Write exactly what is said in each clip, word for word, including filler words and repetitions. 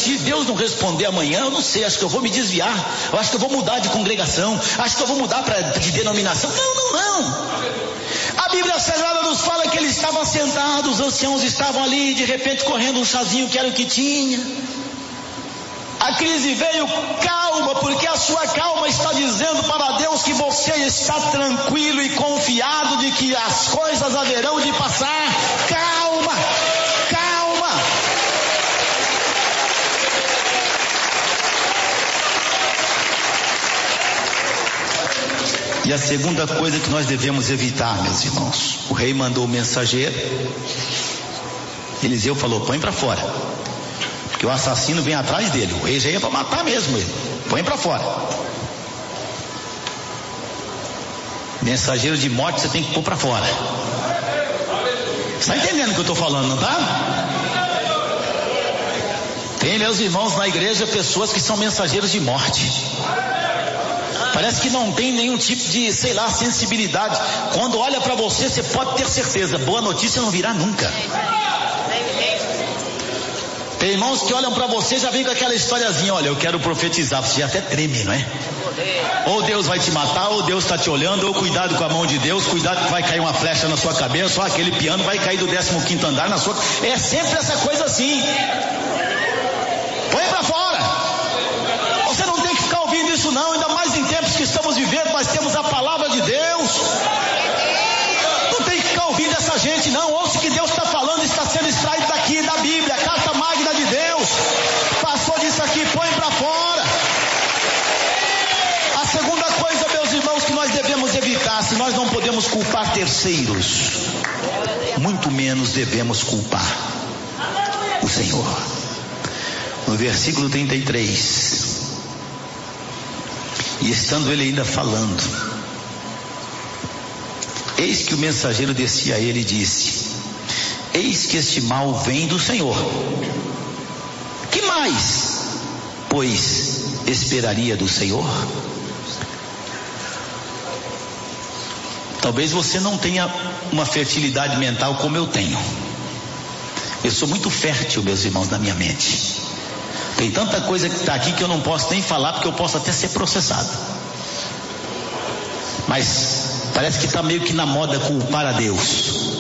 se Deus não responder amanhã, eu não sei, acho que eu vou me desviar, eu acho que eu vou mudar de congregação, acho que eu vou mudar pra, de denominação. Não, não, não. A Bíblia Sagrada nos fala que ele estava sentado, os anciãos estavam ali, de repente correndo um chazinho que era o que tinha. A crise veio, calma, porque a sua calma está dizendo para Deus que você está tranquilo e confiado de que as coisas haverão de passar. Calma, calma. E a segunda coisa que nós devemos evitar, meus irmãos, o rei mandou o mensageiro, Eliseu falou, põe para fora. Que o assassino vem atrás dele, o rei já ia para matar mesmo ele, põe para fora. Mensageiro de morte você tem que pôr para fora. Está entendendo o que eu estou falando, não tá? Tem, meus irmãos, na igreja pessoas que são mensageiros de morte. Parece que não tem nenhum tipo de, sei lá, sensibilidade. Quando olha para você, você pode ter certeza, boa notícia não virá nunca. Tem irmãos que olham para você e já vem com aquela historiazinha, olha, eu quero profetizar, você já até treme, não é? Ou Deus vai te matar, ou Deus está te olhando, ou cuidado com a mão de Deus, cuidado que vai cair uma flecha na sua cabeça, ou aquele piano vai cair do décimo quinto andar na sua... É sempre essa coisa assim. Põe para fora. Você não tem que ficar ouvindo isso não, ainda mais em tempos que estamos vivendo, nós temos a palavra de Deus. Não tem que ficar ouvindo essa gente não, ouça o que Deus está falando, está sendo extraído daqui da Bíblia, carta magna de Deus. Passou disso aqui, põe para fora. A segunda coisa, meus irmãos, que nós devemos evitar, se nós não podemos culpar terceiros, muito menos devemos culpar o Senhor. No versículo trinta e três, e estando ele ainda falando, eis que o mensageiro descia a ele e disse, eis que este mal vem do Senhor. Que mais, pois, esperaria do Senhor? Talvez você não tenha uma fertilidade mental como eu tenho. Eu sou muito fértil, meus irmãos, na minha mente. Tem tanta coisa que está aqui que eu não posso nem falar, porque eu posso até ser processado. Mas parece que está meio que na moda culpar a Deus.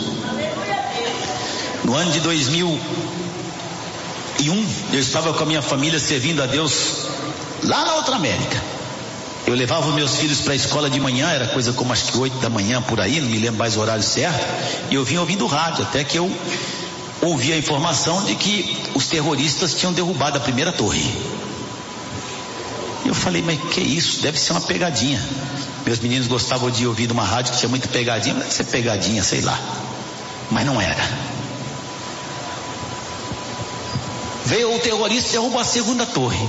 No ano de dois mil e um, eu estava com a minha família servindo a Deus lá na outra América. Eu levava meus filhos para a escola de manhã, era coisa como acho que oito da manhã por aí, não me lembro mais o horário certo, e eu vinha ouvindo rádio, até que eu ouvi a informação de que os terroristas tinham derrubado a primeira torre. Eu falei, mas que isso? Deve ser uma pegadinha. Meus meninos gostavam de ouvir numa rádio que tinha muita pegadinha, mas deve ser pegadinha, sei lá. Mas não era. Veio o terrorista e derrubou a segunda torre.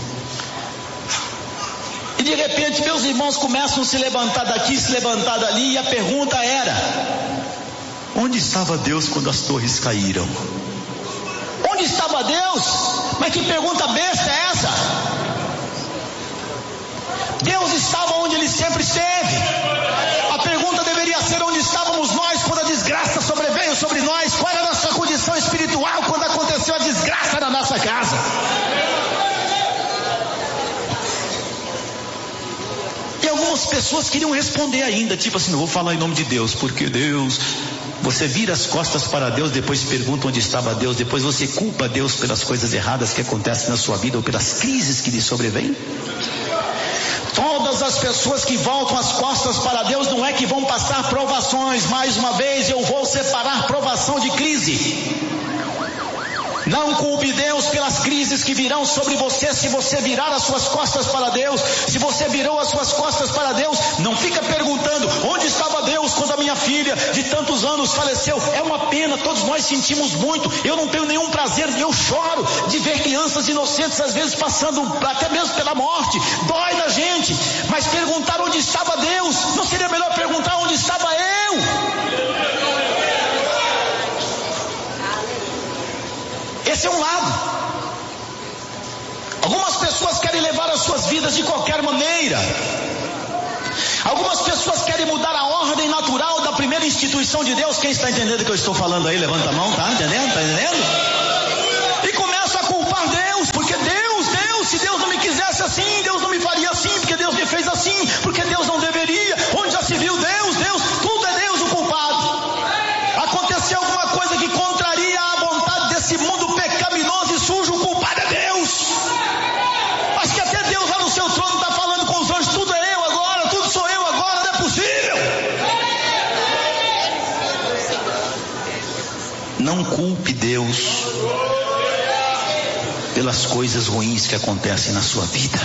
E de repente meus irmãos começam a se levantar daqui, se levantar dali, e a pergunta era, onde estava Deus quando as torres caíram? Onde estava Deus? Mas que pergunta besta é essa? Deus estava onde Ele sempre esteve. A pergunta deveria ser, onde estávamos nós quando a desgraça sobreveio sobre nós? Qual era a nossa condição espiritual quando aconteceu a desgraça na nossa casa? E algumas pessoas queriam responder ainda, tipo assim, não vou falar em nome de Deus, porque Deus... Você vira as costas para Deus, depois pergunta onde estava Deus, depois você culpa Deus pelas coisas erradas que acontecem na sua vida ou pelas crises que lhe sobrevêm. Todas as pessoas que voltam as costas para Deus não é que vão passar provações. Mais uma vez eu vou separar provação de crise. Não culpe Deus pelas crises que virão sobre você. Se você virar as suas costas para Deus, se você virou as suas costas para Deus, não fica perguntando onde estava Deus quando a minha filha de tantos anos faleceu. É uma pena, todos nós sentimos muito. Eu não tenho nenhum prazer, eu choro de ver crianças inocentes às vezes passando até mesmo pela morte. Dói na gente. Mas perguntar onde estava Deus, não seria melhor perguntar onde estava eu? Esse é um lado. Algumas pessoas querem levar as suas vidas de qualquer maneira. Algumas pessoas querem mudar a ordem natural da primeira instituição de Deus. Quem está entendendo o que eu estou falando aí? Levanta a mão, tá entendendo? Tá entendendo? E começa a culpar Deus, porque culpe Deus pelas coisas ruins que acontecem na sua vida.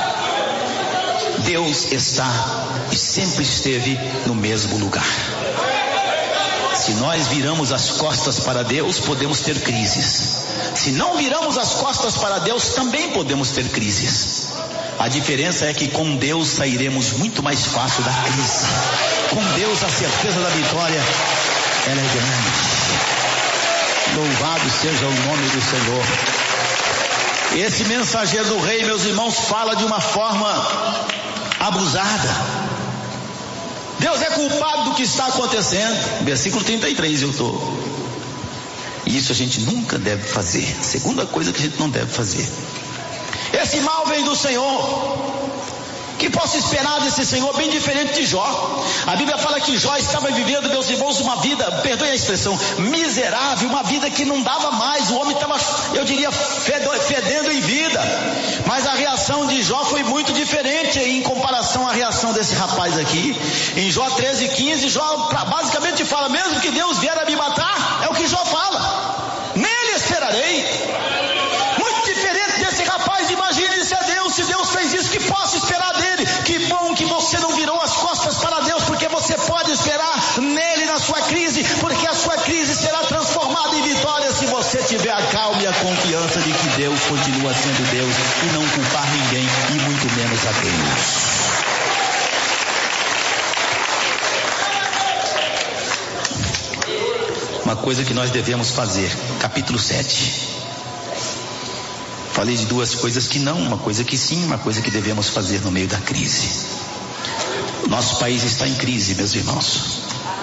Deus está e sempre esteve no mesmo lugar. Se nós viramos as costas para Deus, podemos ter crises. Se não viramos as costas para Deus, também podemos ter crises. A diferença é que com Deus sairemos muito mais fácil da crise. Com Deus a certeza da vitória, ela é grande. Louvado seja o nome do Senhor. Esse mensageiro do rei, meus irmãos, fala de uma forma abusada. Deus é culpado do que está acontecendo. Versículo trinta e três eu estou. E isso a gente nunca deve fazer. Segunda coisa que a gente não deve fazer. Esse mal vem do Senhor. Que posso esperar desse Senhor bem diferente de Jó? A Bíblia fala que Jó estava vivendo, meus irmãos, uma vida, perdoe a expressão, miserável, uma vida que não dava mais. O homem estava, eu diria, fedendo em vida. Mas a reação de Jó foi muito diferente em comparação à reação desse rapaz aqui. Em Jó treze, quinze, Jó basicamente fala: mesmo que Deus vier a me matar, é o que Jó fala, nele esperarei. Muito diferente desse rapaz. Imagine se é Deus, se Deus fez isso, que posso esperar dele? Que bom que você não virou as costas para Deus, porque você pode esperar nele na sua crise, porque a sua crise será transformada em vitória se você tiver a calma e a confiança de que Deus continua sendo Deus e não culpar ninguém, e muito menos a Deus. Uma coisa que nós devemos fazer, capítulo sete. Falei de duas coisas que não, uma coisa que sim, uma coisa que devemos fazer no meio da crise. Nosso país está em crise, meus irmãos.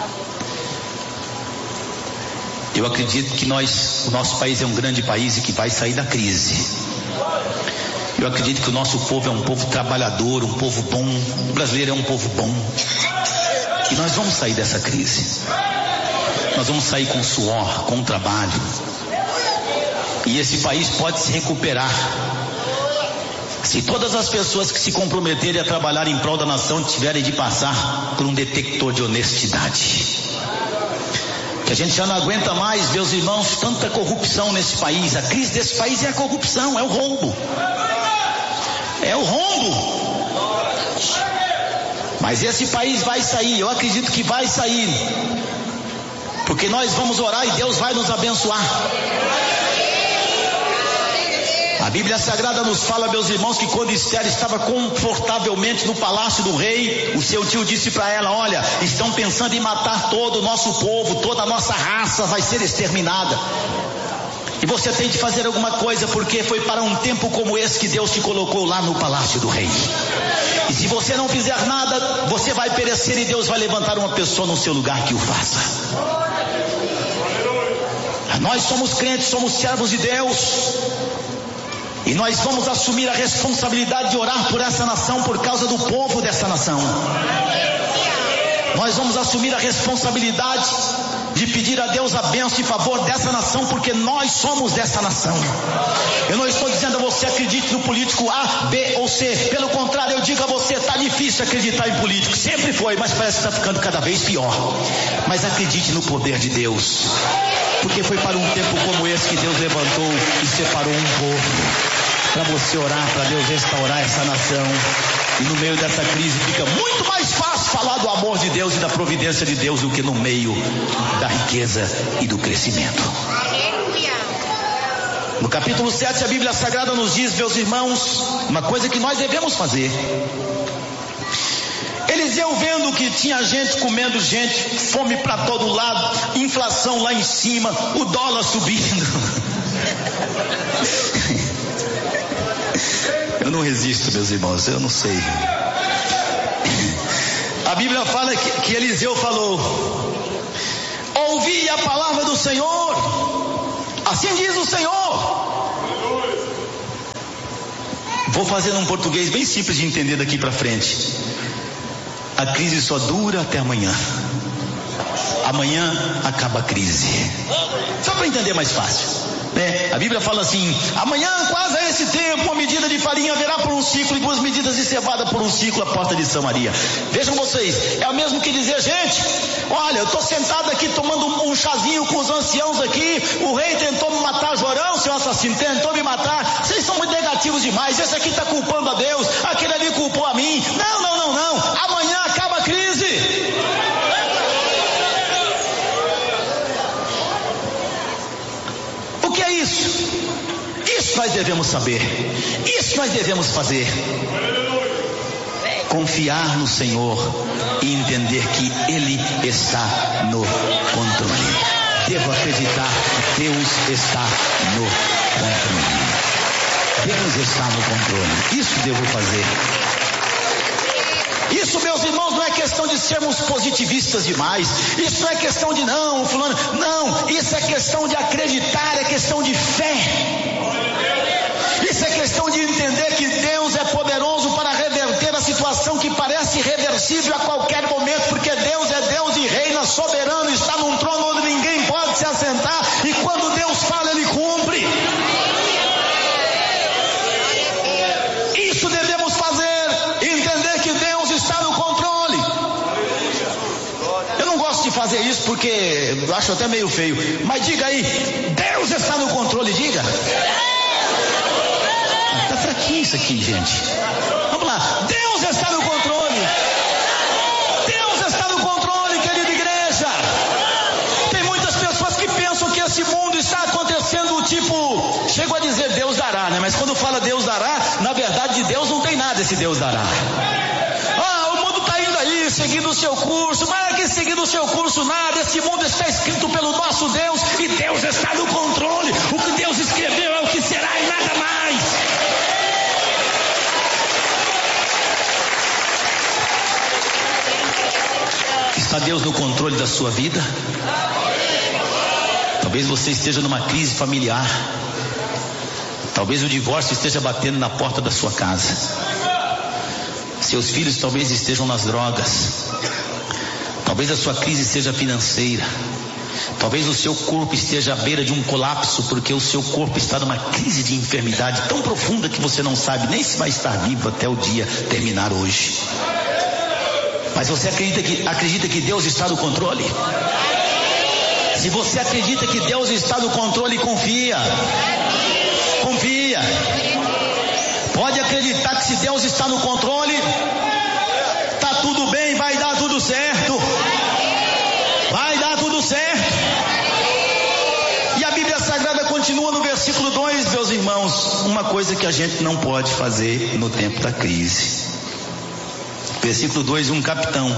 Eu acredito que nós, o nosso país é um grande país e que vai sair da crise. Eu acredito que o nosso povo é um povo trabalhador, um povo bom. O brasileiro é um povo bom. E nós vamos sair dessa crise. Nós vamos sair com suor, com trabalho. E esse país pode se recuperar se todas as pessoas que se comprometerem a trabalhar em prol da nação tiverem de passar por um detector de honestidade. Que a gente já não aguenta mais, meus irmãos, tanta corrupção nesse país. A crise desse país é a corrupção, é o rombo. É o rombo. Mas esse país vai sair, eu acredito que vai sair. Porque nós vamos orar e Deus vai nos abençoar. A Bíblia Sagrada nos fala, meus irmãos, que quando Esther estava confortavelmente no palácio do rei, o seu tio disse para ela: olha, estão pensando em matar todo o nosso povo, toda a nossa raça vai ser exterminada. E você tem de fazer alguma coisa, porque foi para um tempo como esse que Deus te colocou lá no palácio do rei. E se você não fizer nada, você vai perecer e Deus vai levantar uma pessoa no seu lugar que o faça. Nós somos crentes, somos servos de Deus. E nós vamos assumir a responsabilidade de orar por essa nação, por causa do povo dessa nação. Nós vamos assumir a responsabilidade de pedir a Deus a bênção em favor dessa nação, porque nós somos dessa nação. Eu não estou dizendo a você acredite no político A, B ou C. Pelo contrário, eu digo a você, está difícil acreditar em político. Sempre foi, mas parece que está ficando cada vez pior. Mas acredite no poder de Deus, porque foi para um tempo como esse que Deus levantou e separou um povo para você orar, para Deus restaurar essa nação. E no meio dessa crise fica muito mais fácil falar do amor de Deus e da providência de Deus do que no meio da riqueza e do crescimento. No capítulo sete, a Bíblia Sagrada nos diz, meus irmãos, uma coisa que nós devemos fazer. Eliseu, vendo que tinha gente comendo gente, fome para todo lado, inflação lá em cima, o dólar subindo. Eu não resisto, meus irmãos, eu não sei. A Bíblia fala que, que Eliseu falou: ouvi a palavra do Senhor, assim diz o Senhor. Vou fazer num português bem simples de entender daqui para frente. A crise só dura até amanhã. Amanhã acaba a crise. Só para entender mais fácil. né? A Bíblia fala assim: amanhã quase a esse tempo uma medida de farinha haverá por um ciclo e duas medidas de cevada por um ciclo à porta de Samaria. Vejam vocês, é o mesmo que dizer: gente, olha, eu estou sentado aqui tomando um, um chazinho com os anciãos aqui, o rei tentou me matar, Jorão, seu assassino, tentou me matar, vocês são muito negativos demais, esse aqui está culpando a Deus, aquele ali culpou a mim. Não, não, não, não, amanhã acaba a crise. O que é isso? Isso nós devemos saber, isso nós devemos fazer. Confiar no Senhor e entender que Ele está no controle. Devo acreditar que Deus está no controle. Deus está no controle. Isso devo fazer. Isso, meus irmãos, não é questão de sermos positivistas demais. Isso não é questão de não, fulano. Não, isso é questão de acreditar, é questão de fé. Isso é questão de entender que Deus é poderoso para reverter a situação que parece irreversível a qualquer momento, porque Deus é Deus e reina soberano, está num trono onde ninguém pode se assentar, e quando Deus fala, Ele cumpre. Isso devemos fazer, entender que Deus está no controle. Eu não gosto de fazer isso porque eu acho até meio feio, mas diga aí: Deus está no controle, diga. Está fraquinho isso aqui, gente. Vamos lá. Deus está no controle. Deus está no controle, querida igreja. Tem muitas pessoas que pensam que esse mundo está acontecendo tipo, chego a dizer Deus dará, né? Mas quando fala Deus dará, na verdade de Deus não tem nada esse Deus dará. Ah, o mundo está indo aí, seguindo o seu curso. Mas é que seguindo o seu curso nada. Esse mundo está escrito pelo nosso Deus e Deus está no controle. O que Deus escreveu é o que será e nada mais. Está Deus no controle da sua vida? Talvez você esteja numa crise familiar. Talvez o divórcio esteja batendo na porta da sua casa. Seus filhos talvez estejam nas drogas. Talvez a sua crise seja financeira. Talvez o seu corpo esteja à beira de um colapso, porque o seu corpo está numa crise de enfermidade tão profunda que você não sabe nem se vai estar vivo até o dia terminar hoje. Mas você acredita que, acredita que Deus está no controle? Se você acredita que Deus está no controle, confia. Confia. Pode acreditar que se Deus está no controle, está tudo bem, vai dar tudo certo. Vai dar tudo certo. E a Bíblia Sagrada continua no versículo dois, meus irmãos, uma coisa que a gente não pode fazer no tempo da crise. Versículo dois, um capitão,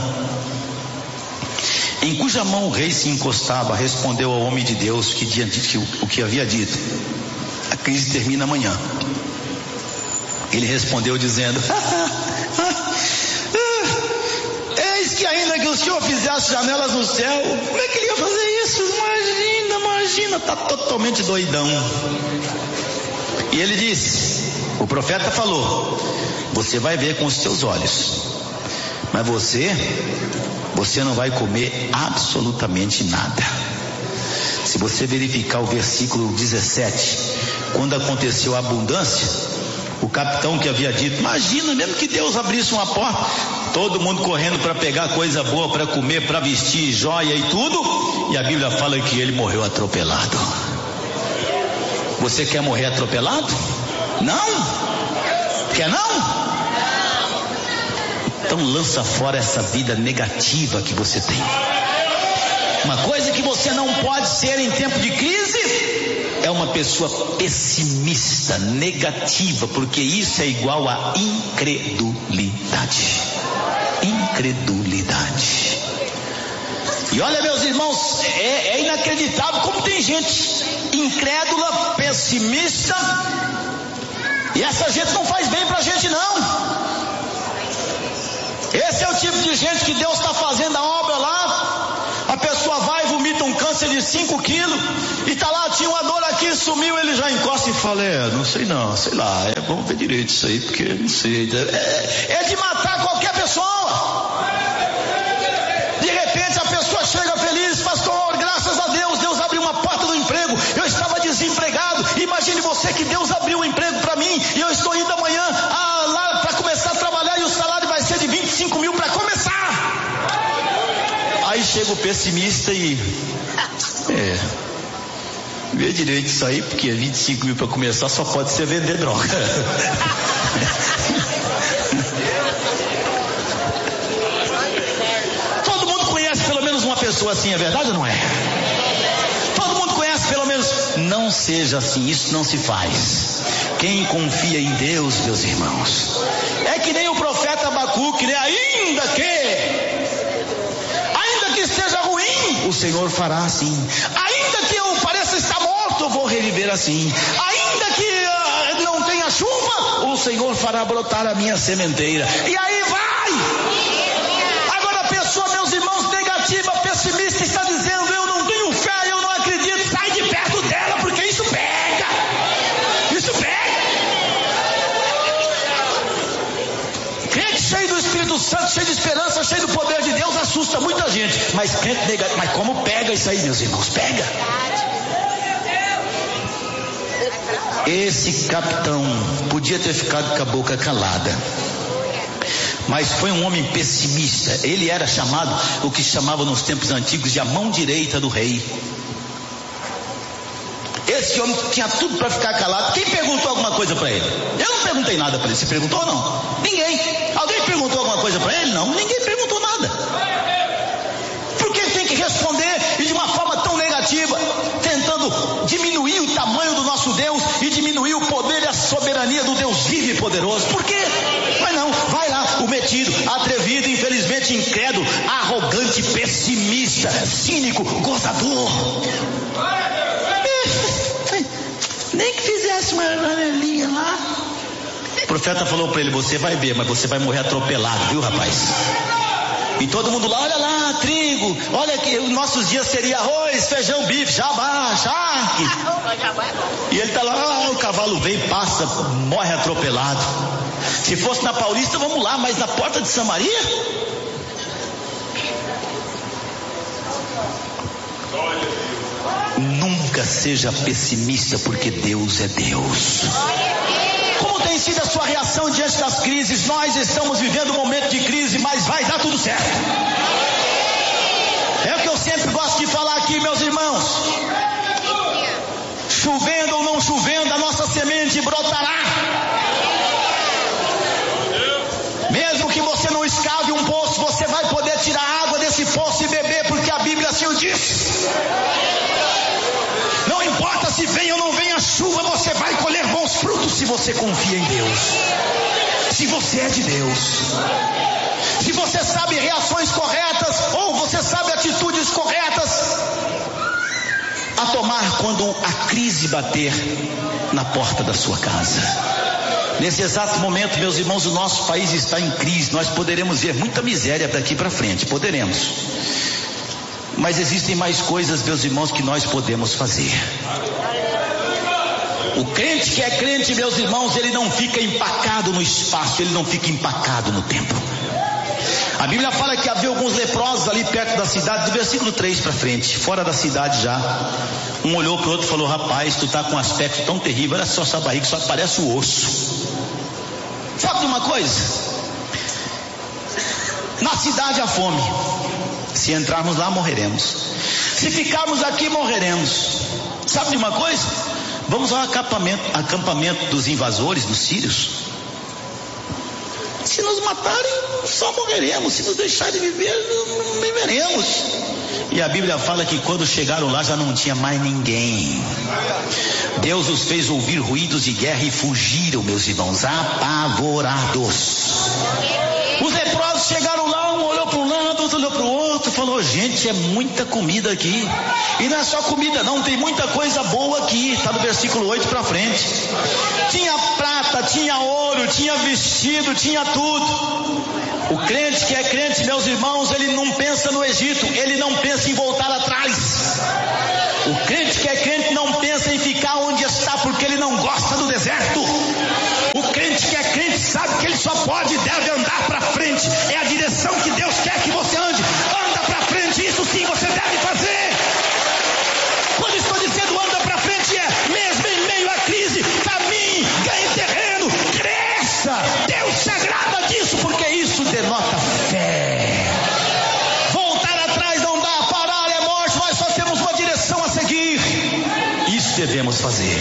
em cuja mão o rei se encostava, respondeu ao homem de Deus que, que o que havia dito: a crise termina amanhã. Ele respondeu dizendo: ah, ah, ah, eis que ainda que o Senhor fizesse janelas no céu, como é que ele ia fazer isso? Imagina, imagina, está totalmente doidão. E ele disse, o profeta falou: você vai ver com os seus olhos, mas você, você não vai comer absolutamente nada. Se você verificar o versículo dezessete, quando aconteceu a abundância, o capitão que havia dito, imagina, mesmo que Deus abrisse uma porta, todo mundo correndo para pegar coisa boa para comer, para vestir, joia e tudo, e a Bíblia fala que ele morreu atropelado. Você quer morrer atropelado? Não? Quer não? Então lança fora essa vida negativa que você tem. Uma coisa que você não pode ser em tempo de crise é uma pessoa pessimista, negativa, porque isso é igual a incredulidade. Incredulidade. E olha, meus irmãos, é, é inacreditável como tem gente incrédula, pessimista, e essa gente não faz bem pra gente não. Esse é o tipo de gente que Deus está fazendo a obra lá. A pessoa vai e vomita um câncer de cinco quilos e está lá, tinha uma dor aqui, sumiu, ele já encosta e fala: é, não sei não, sei lá, é, vamos ver direito isso aí, porque não sei, é, é de matar qualquer pessoa. De repente a pessoa chega feliz: pastor, graças a Deus, Deus abriu uma porta do emprego, eu estava desempregado, você que Deus abriu um emprego para mim e eu estou indo amanhã ah, lá para começar a trabalhar e o salário vai ser de vinte e cinco mil para começar. Aí chega o pessimista e é, vê direito isso aí, porque vinte e cinco mil para começar só pode ser vender droga. Todo mundo conhece pelo menos uma pessoa assim, é verdade ou não é? Todo mundo conhece pelo menos. Não seja assim, isso não se faz. Quem confia em Deus, meus irmãos, é que nem o profeta Abacuque, né? Ainda que ainda que esteja ruim, o Senhor fará assim. Ainda que eu pareça estar morto, eu vou reviver assim. Ainda que uh, não tenha chuva, o Senhor fará brotar a minha sementeira. E aí vai. Agora a pessoa, meus irmãos, negativa, pessimista, está dizendo: eu não tenho fé, eu não acredito. Sai de perto dela, porque isso pega. Isso pega. Crente cheio do Espírito Santo, cheio de esperança, cheio do poder de Deus, assusta muita gente. Mas crente negativo, mas como pega isso aí, meus irmãos? Pega. Esse capitão podia ter ficado com a boca calada, mas foi um homem pessimista. Ele era chamado, o que chamava nos tempos antigos, de a mão direita do rei. Esse homem tinha tudo para ficar calado. Quem perguntou alguma coisa para ele? Eu não perguntei nada para ele. Você perguntou ou não? Ninguém. Alguém perguntou alguma coisa para ele? Não, ninguém perguntou nada. Por que ele tem que responder e de uma forma tão negativa, tentando diminuir o tamanho do nosso Deus e diminuir o poder e a soberania do Deus vivo e poderoso? Por quê? Mas não, vai lá, o metido, atrevido, infelizmente incrédulo, arrogante, pessimista, cínico, gozador. Nem que fizesse uma janelinha lá. O profeta falou para ele: você vai ver, mas você vai morrer atropelado, viu, rapaz? E todo mundo lá: olha lá, trigo, olha que os nossos dias seria arroz, feijão, bife, jabá, charque. E ele tá lá, ah, o cavalo vem, passa, morre atropelado. Se fosse na Paulista, vamos lá, mas na porta de Samaria? Nunca seja pessimista, porque Deus é Deus. Como tem sido a sua reação diante das crises? Nós estamos vivendo um momento de crise, mas vai dar tudo certo. É o que eu sempre gosto de falar aqui, meus irmãos. Chovendo ou não chovendo, a nossa semente brotará. Mesmo que você não escave um poço, você vai poder tirar água desse poço e beber, porque a Bíblia assim o diz. Não importa se vem ou não vem a chuva, você vai colher bons frutos se você confia em Deus. Se você é de Deus. Se você sabe reações corretas, ou você sabe atitudes corretas a tomar quando a crise bater na porta da sua casa. Nesse exato momento, meus irmãos, o nosso país está em crise. Nós poderemos ver muita miséria daqui para frente, poderemos. Mas existem mais coisas, meus irmãos, que nós podemos fazer. O crente que é crente, meus irmãos, ele não fica empacado no espaço, ele não fica empacado no tempo. A Bíblia fala que havia alguns leprosos ali perto da cidade, do versículo três para frente, fora da cidade já. Um olhou para o outro e falou: rapaz, tu tá com um aspecto tão terrível, olha só essa barriga, só parece o osso. Sabe de uma coisa? Na cidade há fome. Se entrarmos lá, morreremos. Se ficarmos aqui, morreremos. Sabe de uma coisa? Vamos ao acampamento, acampamento dos invasores, dos sírios. Se nos matarem, só morreremos. Se nos deixarem viver, não viveremos. E a Bíblia fala que quando chegaram lá já não tinha mais ninguém. Deus os fez ouvir ruídos de guerra e fugiram, meus irmãos, apavorados. Os leprosos chegaram lá, um olhou para um lado, outro olhou para o outro, falou: gente, é muita comida aqui. E não é só comida não, tem muita coisa boa aqui. Está no versículo oito para frente. Tinha prata, tinha ouro, tinha vestido, tinha tudo. O crente que é crente, meus irmãos, ele não pensa no Egito, ele não pensa em voltar atrás. O crente que é crente não pensa em ficar onde está, porque ele não gosta do deserto. O crente que é crente sabe que ele só pode e deve andar para frente. É a direção que Deus quer que você ande. Anda para frente, isso sim você deve fazer. Quando estou dizendo anda para frente, é mesmo em meio à crise, devemos fazer.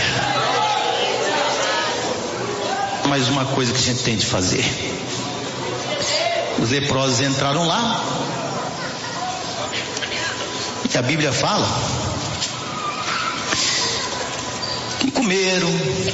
Mais uma coisa que a gente tem de fazer. Os leprosos entraram lá, e a Bíblia fala que comeram,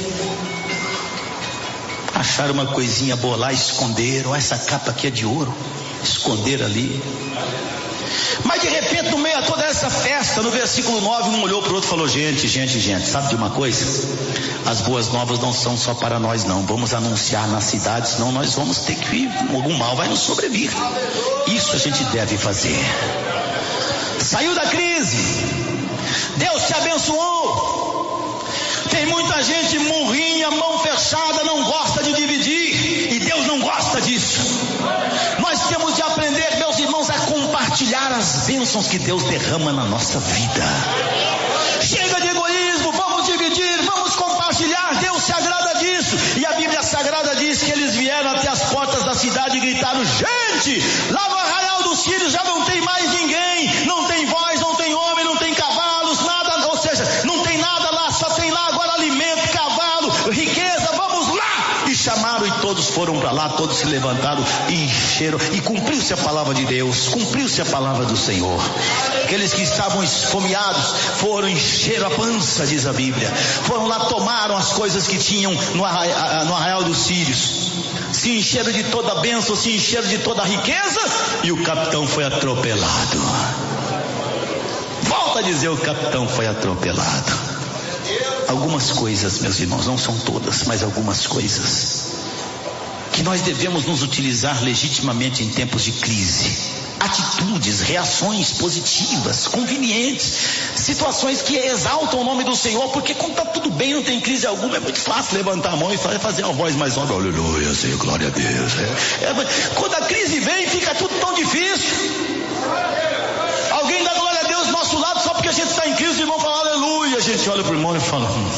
acharam uma coisinha boa lá, esconderam. Essa capa aqui é de ouro, esconderam ali. Mas de repente, no meio de toda essa festa, no versículo nove, um olhou para o outro e falou: gente, gente, gente, sabe de uma coisa? As boas novas não são só para nós não, vamos anunciar nas cidades, senão nós vamos ter que ir, algum mal vai nos sobrevir. Isso a gente deve fazer. Saiu da crise, Deus te abençoou. Tem muita gente murrinha, mão fechada, não gosta de dividir, e Deus não gosta disso. Nós temos de aprender, meus irmãos, a compartilhar as bênçãos que Deus derrama na nossa vida. Chega de egoísmo, vamos dividir, vamos compartilhar. Deus se agrada disso. E a Bíblia Sagrada diz que eles vieram até as portas da cidade e gritaram: gente, lá no arraial dos Sírios já não tem mais ninguém, não tem voz, não tem homem, não tem cavalos, nada, ou seja, não tem nada lá, só tem lá agora alimento, cavalo, riqueza, vamos lá. E chamaram, e todos foram para lá, todos se levantaram e encheram, e cumpriu-se a palavra de Deus, cumpriu-se a palavra do Senhor. Aqueles que estavam esfomeados foram, encheram a pança, diz a Bíblia, foram lá, tomaram as coisas que tinham no arraial, no arraial dos Sírios, se encheram de toda a bênção, se encheram de toda a riqueza, e o capitão foi atropelado. Volta a dizer, o capitão foi atropelado. Algumas coisas, meus irmãos, não são todas, mas algumas coisas que nós devemos nos utilizar legitimamente em tempos de crise. Atitudes, reações positivas, convenientes, situações que exaltam o nome do Senhor, porque quando está tudo bem, não tem crise alguma, é muito fácil levantar a mão e fazer uma voz mais alta: aleluia, Senhor, glória a Deus. É, é, quando a crise vem, fica tudo tão difícil. Alguém dá glória a Deus do nosso lado só porque a gente está em crise e vão falar aleluia. A gente olha para o irmão e fala: hum.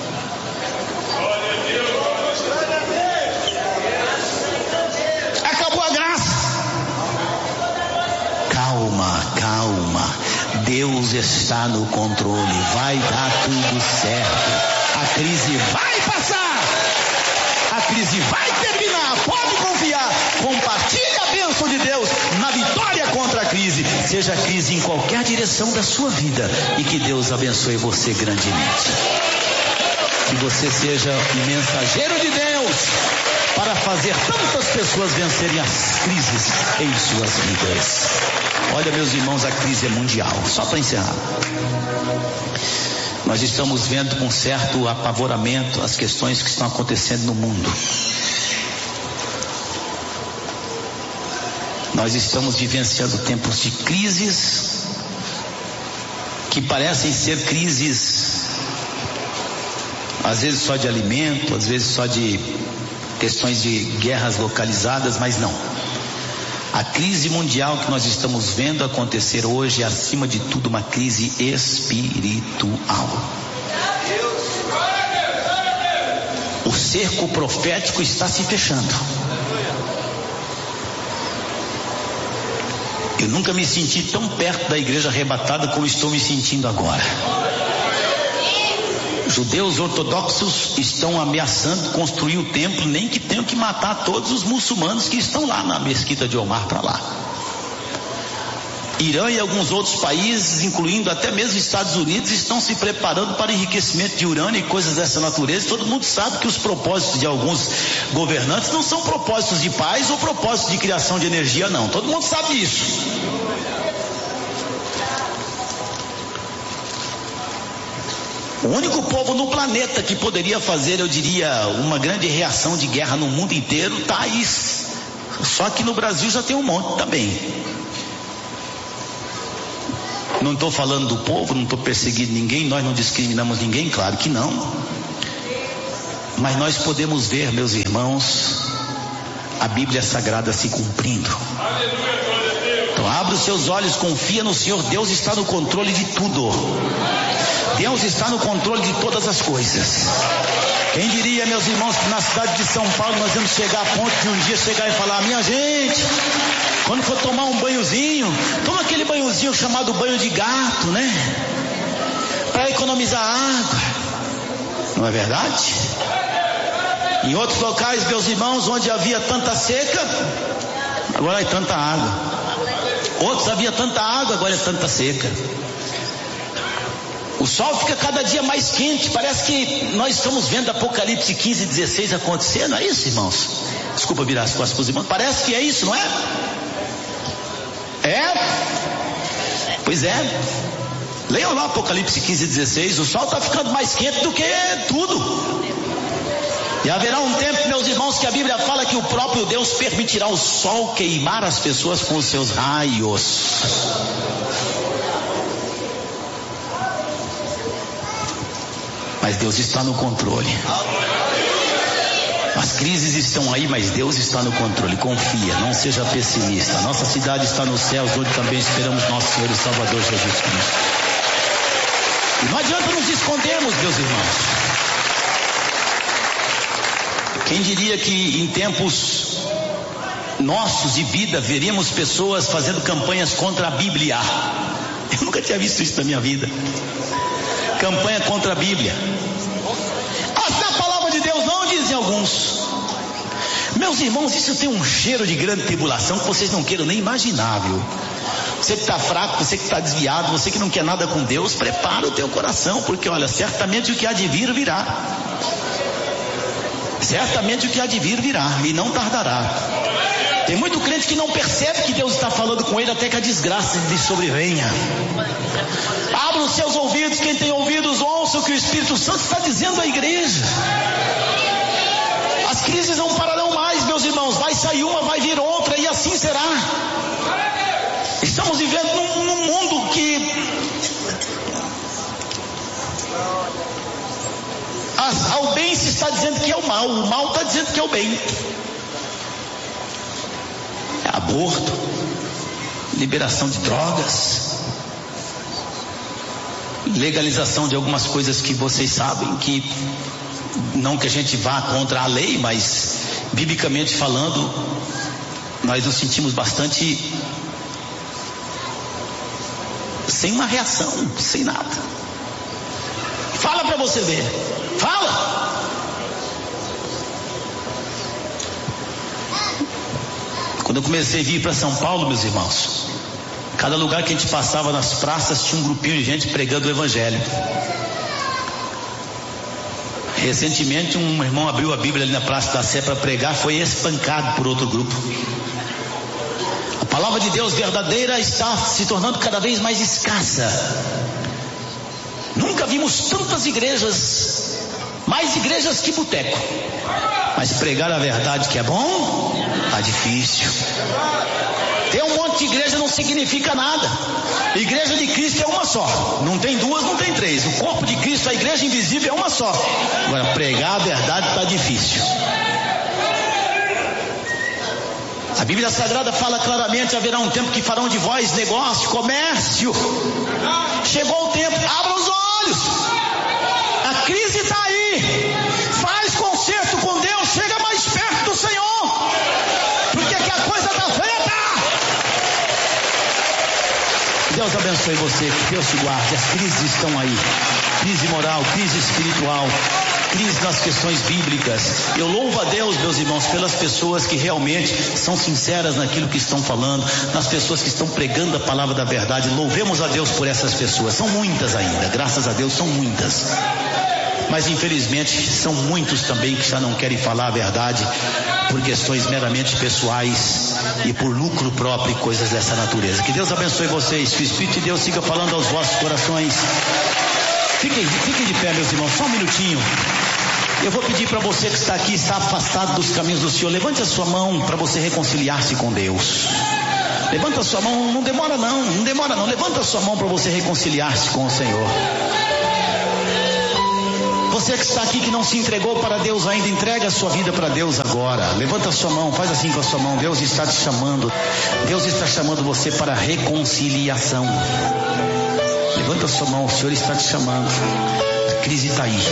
Acabou a graça. Calma, calma. Deus está no controle. Vai dar tudo certo. A crise vai passar. A crise vai terminar. Pode confiar. Compartilhe a bênção de Deus na vitória contra a crise. Seja a crise em qualquer direção da sua vida, e que Deus abençoe você grandemente. Que você seja um mensageiro de Deus para fazer tantas pessoas vencerem as crises em suas vidas. Olha, meus irmãos, a crise é mundial. Só para encerrar, nós estamos vendo com certo apavoramento as questões que estão acontecendo no mundo. Nós estamos vivenciando tempos de crises que parecem ser crises, às vezes só de alimento, às vezes só de questões de guerras localizadas, mas não. A crise mundial que nós estamos vendo acontecer hoje é, acima de tudo, uma crise espiritual. O cerco profético está se fechando. Eu nunca me senti tão perto da igreja arrebatada como estou me sentindo agora. Judeus ortodoxos estão ameaçando construir o templo, nem que tenham que matar todos os muçulmanos que estão lá na mesquita de Omar para lá. Irã e alguns outros países, incluindo até mesmo Estados Unidos, estão se preparando para enriquecimento de urânio e coisas dessa natureza. Todo mundo sabe que os propósitos de alguns governantes não são propósitos de paz ou propósitos de criação de energia, não. Todo mundo sabe disso. O único povo no planeta que poderia fazer, eu diria, uma grande reação de guerra no mundo inteiro, está aí. Só que no Brasil já tem um monte também. Não estou falando do povo, não estou perseguindo ninguém, nós não discriminamos ninguém, claro que não. Mas nós podemos ver, meus irmãos, a Bíblia Sagrada se cumprindo. Então abra os seus olhos, confia no Senhor. Deus está no controle de tudo. Deus está no controle de todas as coisas. Quem diria, meus irmãos, que na cidade de São Paulo nós vamos chegar a ponto de um dia chegar e falar: minha gente, quando for tomar um banhozinho, toma aquele banhozinho chamado banho de gato, né? Para economizar água. Não é verdade? Em outros locais, meus irmãos, onde havia tanta seca, agora é tanta água. Outros havia tanta água, agora é tanta seca. O sol fica cada dia mais quente. Parece que nós estamos vendo Apocalipse quinze, dezesseis acontecer, não é isso, irmãos? Desculpa virar as costas para os irmãos. Parece que é isso, não é? É? Pois é. Leiam lá Apocalipse quinze, dezesseis. O sol está ficando mais quente do que tudo. E haverá um tempo, meus irmãos, que a Bíblia fala que o próprio Deus permitirá o sol queimar as pessoas com os seus raios. Mas Deus está no controle. As crises estão aí, mas Deus está no controle. Confia, não seja pessimista. Nossa cidade está nos céus, onde também esperamos nosso Senhor e Salvador Jesus Cristo. E não adianta nos escondermos, meus irmãos. Quem diria que em tempos nossos de vida veríamos pessoas fazendo campanhas contra a Bíblia? Eu nunca tinha visto isso na minha vida. Campanha contra a Bíblia. Essa é a palavra de Deus, não, dizem alguns. Meus irmãos, isso tem um cheiro de grande tribulação que vocês não queiram nem imaginar, viu? Você que está fraco, você que está desviado, você que não quer nada com Deus, prepara o teu coração, porque olha, certamente o que há de vir virá. Certamente o que há de vir virá, e não tardará. Tem muito crente que não percebe que Deus está falando com ele até que a desgraça lhe sobrevenha. Abra os seus ouvidos, quem tem ouvidos ouça o que o Espírito Santo está dizendo à igreja. As crises não pararão mais, meus irmãos. Vai sair uma, vai vir outra, e assim será. Estamos vivendo num, num mundo que as, ao bem se está dizendo que é o mal, o mal está dizendo que é o bem. É aborto, liberação de drogas, legalização de algumas coisas que vocês sabem que, não que a gente vá contra a lei, mas biblicamente falando, nós nos sentimos bastante sem uma reação, sem nada. Fala para você ver, fala. Quando eu comecei a vir para São Paulo, meus irmãos, cada lugar que a gente passava nas praças tinha um grupinho de gente pregando o Evangelho. Recentemente um irmão abriu a Bíblia ali na Praça da Sé para pregar, foi espancado por outro grupo. A palavra de Deus verdadeira está se tornando cada vez mais escassa. Nunca vimos tantas igrejas, mais igrejas que boteco. Mas pregar a verdade que é bom, tá difícil. Ter um monte de igreja não significa nada. Igreja de Cristo é uma só. Não tem duas, não tem três. O corpo de Cristo, a igreja invisível, é uma só. Agora, pregar a verdade está difícil. A Bíblia Sagrada fala claramente: haverá um tempo que farão de vós negócio, comércio. Chegou o tempo, abra os olhos. A crise está aí. Faz conserto com Deus, chega mais perto do Senhor, porque que a coisa está feita. Deus abençoe você, que Deus te guarde. As crises estão aí, crise moral, crise espiritual, crise nas questões bíblicas. Eu louvo a Deus, meus irmãos, pelas pessoas que realmente são sinceras naquilo que estão falando, nas pessoas que estão pregando a palavra da verdade. Louvemos a Deus por essas pessoas. São muitas ainda, graças a Deus são muitas. Mas infelizmente são muitos também que já não querem falar a verdade por questões meramente pessoais e por lucro próprio e coisas dessa natureza. Que Deus abençoe vocês, que o Espírito de Deus siga falando aos vossos corações. Fiquem, fiquem de pé, meus irmãos, só um minutinho. Eu vou pedir para você que está aqui, está afastado dos caminhos do Senhor, levante a sua mão para você reconciliar-se com Deus. Levanta a sua mão, não demora não, não demora não, levanta a sua mão para você reconciliar-se com o Senhor. Você que está aqui, que não se entregou para Deus ainda, entrega a sua vida para Deus agora. Levanta a sua mão, faz assim com a sua mão. Deus está te chamando. Deus está chamando você para reconciliação. Levanta a sua mão, o Senhor está te chamando. A crise está aí.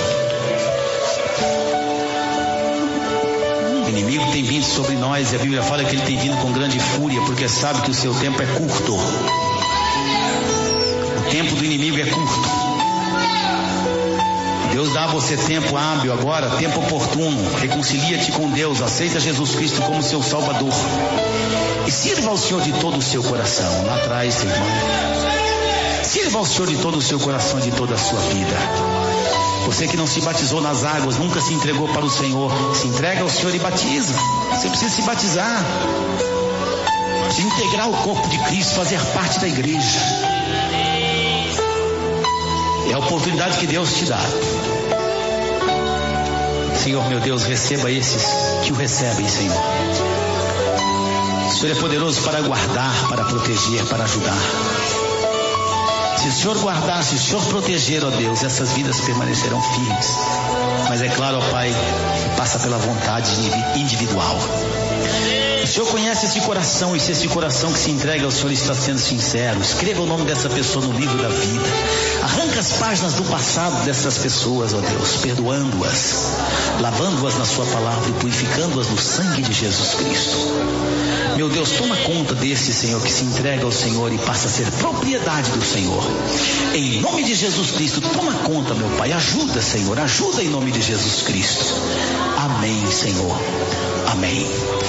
O inimigo tem vindo sobre nós, e a Bíblia fala que ele tem vindo com grande fúria, porque sabe que o seu tempo é curto. O tempo do inimigo é curto. Deus dá a você tempo hábil agora, tempo oportuno. Reconcilia-te com Deus, aceita Jesus Cristo como seu Salvador e sirva ao Senhor de todo o seu coração. Lá atrás, seu irmão, sirva ao Senhor de todo o seu coração e de toda a sua vida. Você que não se batizou nas águas, nunca se entregou para o Senhor, se entrega ao Senhor e batiza. Você precisa se batizar, se integrar ao corpo de Cristo, fazer parte da igreja. É a oportunidade que Deus te dá. Senhor meu Deus, receba esses que o recebem, Senhor. O Senhor é poderoso para guardar, para proteger, para ajudar. Se o Senhor guardar, se o Senhor proteger, ó Deus, essas vidas permanecerão firmes. Mas é claro, ó Pai, passa pela vontade individual. O Senhor conhece esse coração, e se esse coração que se entrega ao Senhor está sendo sincero, escreva o nome dessa pessoa no livro da vida. Arranca as páginas do passado dessas pessoas, ó Deus, perdoando-as, lavando-as na sua palavra e purificando-as no sangue de Jesus Cristo. Meu Deus, toma conta desse, Senhor, que se entrega ao Senhor e passa a ser propriedade do Senhor. Em nome de Jesus Cristo, toma conta, meu Pai. Ajuda, Senhor, ajuda em nome de Jesus Cristo. Amém, Senhor. Amém.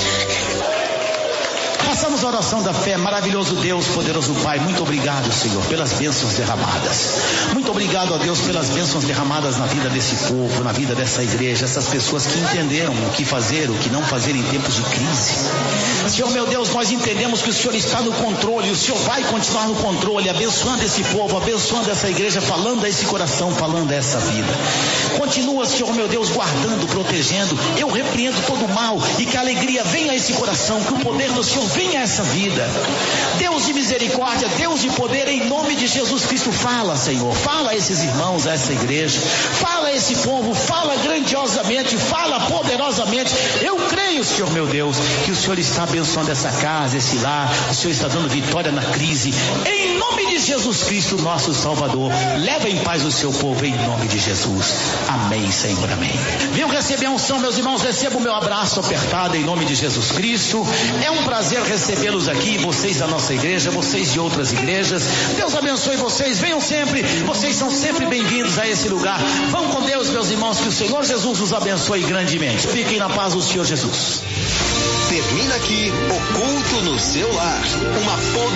Passamos a oração da fé. Maravilhoso Deus, poderoso Pai, muito obrigado, Senhor, pelas bênçãos derramadas. Muito obrigado, ó Deus, pelas bênçãos derramadas na vida desse povo, na vida dessa igreja, essas pessoas que entenderam o que fazer, o que não fazer em tempos de crise. Senhor meu Deus, nós entendemos que o Senhor está no controle, o Senhor vai continuar no controle, abençoando esse povo, abençoando essa igreja, falando a esse coração, falando a essa vida. Continua, Senhor meu Deus, guardando, protegendo. Eu repreendo todo o mal e que a alegria venha a esse coração, que o poder do Senhor venha a essa vida. Deus de misericórdia, Deus de poder, em nome de Jesus Cristo, fala, Senhor, fala a esses irmãos, a essa igreja, fala a esse povo, fala grandiosamente, fala poderosamente. Eu creio, Senhor meu Deus, que o Senhor está abençoando essa casa, esse lar, o Senhor está dando vitória na crise, em nome de Jesus Cristo, nosso Salvador. Leva em paz o seu povo, em nome de Jesus. Amém, Senhor, amém. Venham receber a unção, meus irmãos, receba o meu abraço apertado em nome de Jesus Cristo. É um prazer recebê-los aqui, vocês da nossa igreja, vocês de outras igrejas. Deus abençoe vocês, venham sempre, vocês são sempre bem-vindos a esse lugar. Vão com Deus, meus irmãos, que o Senhor Jesus os abençoe grandemente. Fiquem na paz do Senhor Jesus. Termina aqui o culto no seu lar. Uma